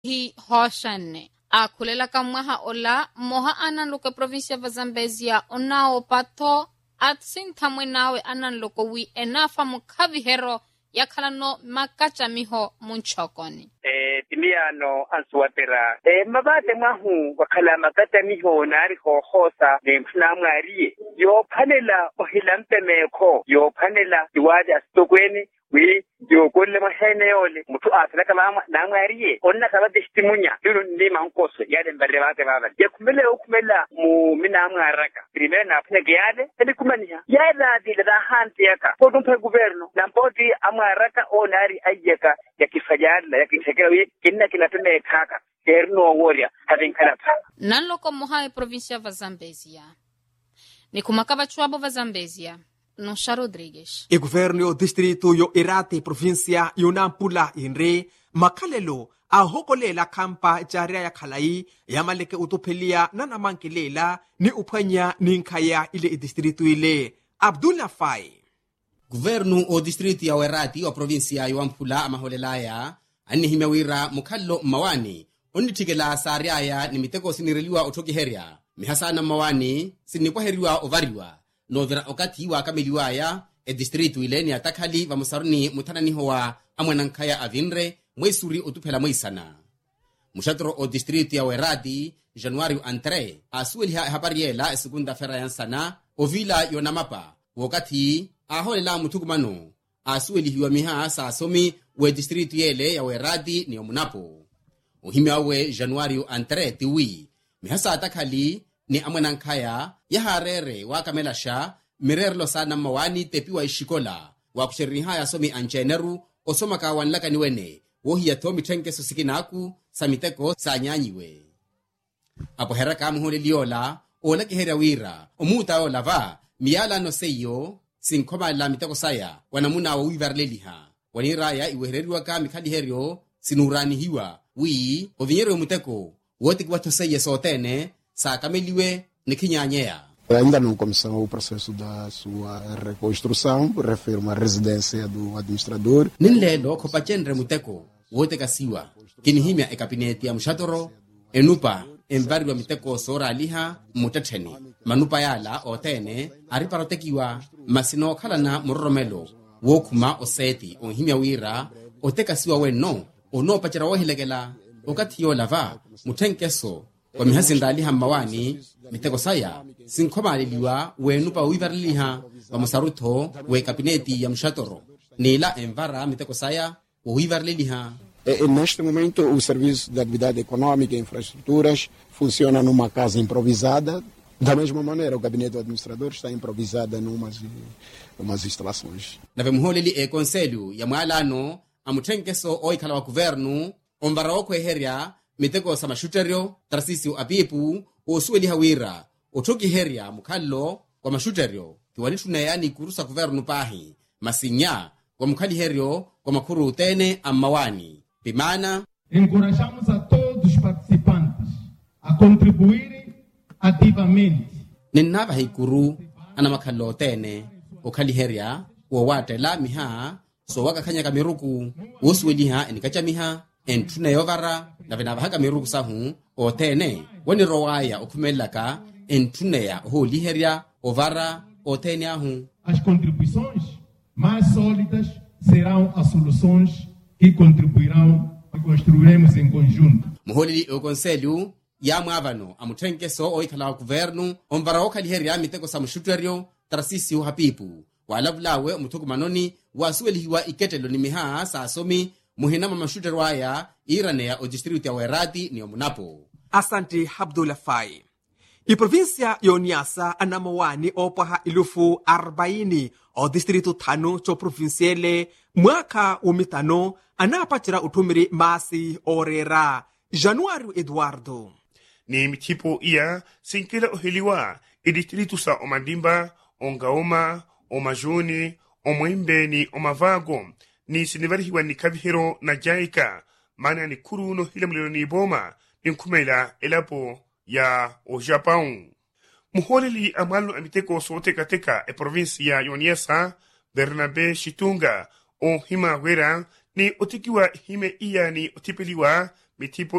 hi hoshane a kulela kamwaha ola moha anan loko provincia va Zambezia onao pato at sintamwe nawe anan loko wi enafa mukavihero yakalano makacha miho munchokoni timiano ansuatera mabate mahu wakala makata miho nari hosa nemfuna mwariye yo panela ohilampe meko yo panela iwadi astokweni we yo kolle mahene yole mutu afela kama namwariye onna kabade stimunya yulu ndima nkoso yade mbarewate baba yakumela ukumela mu minamwaraka primero na apne gyade eli kumania yada dile hanti yaka podumpe governo na mpoti amwaraka onari ayyaka yakifajala yakisekera kinna kinatene kaka erno woria having kalapa nan loko mohai provincia va Zambezia ni kumakaba chuabo va Zambezia Nosha Rodrigues. E governo o distrito yo Irati provincia yo Nampula inre makalelo a hokolela kampa jaria ya kalai ya maleke utopelia na namankilela ni upanya ni nkaya ile distrito ile Abdullah Fai. Governo o distrito ya Irati o provincia yo Nampula amaholelaya ani himewira mukhallo mawani onitikela sariaya ni miteko sinireliwa otoki heria mihasana mawani sinikwa heriwa ovariwa novera okati wa kameliwaya e distrito ile ni atakhali va musaruni muthanani hoa amwenankaya avinre mwisuri otuphela mwisana mushatro o distrito ya Werati Januari 3 asueliha habariela segunda fera yansana ovila yonamapa wakati aholela muthukumano asuelihiwa miha sa somi we distrito yele ya Werati ni omunapo uhimiawe Januari 3 tiwi mihasa atakhali ni amwenankaya yaharere wakamelasha mirerlo sana mawani tepiwa ishikola wakushiriha ya somi ancheneru osoma kawanlaka niwene wohi ya tomi tenke susikinaku samiteko sanyanyiwe apo heraka muhole liola ola kiheria wira omuta ola va miyala no seyo sinkoma la miteko saya wanamuna wa wivarleliha waniraya iwehereriwa ka mikali herio sinurani hiwa wi ovinyero muteko wote kiwatoseye sotene sa kameliwe nikinyanyea. Ainda não começou o processo da sua reconstrução, refere a residência do administrador. Ninlelo kopachenre muteko wote kasiwa kinihimya ekabineti ya mshatoro enupa embarwa miteko sora aliha mutateni manupa yala otene ariparotekiwa masino khalana muroromelo wokuma oseti onhimya wira otekasiwa weno ono pachera wohilegela okathiyo lava muthenkeso kwa mihasindaliha mawani miteko saya sinkhomaleliwa wenu pa uivariliha wa musarutho we kabineti ya mshatoro nila envara miteko saya wa uivariliha. Neste momento o serviço de atividade econômica e infraestruturas funciona numa casa improvisada. Da mesma maneira o gabinete do administrador está improvisado em umas instalações. Na vemuholeli conselho ya mwalano amuthenkeso oikhala wa governo omvara okwe heria miteko sa mashuterio tarsisi apipu osueli hawira otoki heria mukhallo kwa mashuterio kiwanituna yani kurusa governo pahi masinya kwa mukhali herio kwa makhuru utene amawani pimana. Encorajamos a todos os participantes a contribuírem ativamente. Ninava hikuru ana makhallo utene okhali heria wawatela miha so wakakhanya kamiruku osueliha enikachamiha entuna yovara na vinavahaka miruku sahu otene wani rowaya okumelaka entuneya holiheria ovara otene ahu. As contribuições mais sólidas serão as soluções que contribuirão e construiremos em conjunto. Muholili o conselho ya mwavano amuthenkeso oikhala wa governo omvara okhaliheria miteko sa mushuterio tarsisi hapipu walavulawe omuthukumanoni wasuelihiwa iketelo ni miha sa asomi muhinama mashutero aya iranea o distrito ya Werati ni omunapo. Asante Abdullah Fai. I provincia yo Niassa anamawani opaha 40 o distrito tano cho provinciale mwaka umitano anapachira utumiri masi orera Januari Eduardo. Ni mitipo iya sinkila ohiliwa i distrito sa Omandimba, Ongaoma, Omajuni, Omwembeni, Omavago ni sinivarihiwa ni kabihero na jaika mana ni kuru no hilamlilo ni boma ni nkumela elapo ya o Japão. Muholeli amalo amiteko sotekateka e provincia Yoniasa Bernabe Shitunga o hima wera ni otikiwa hime iya ni otipeliwa mithipo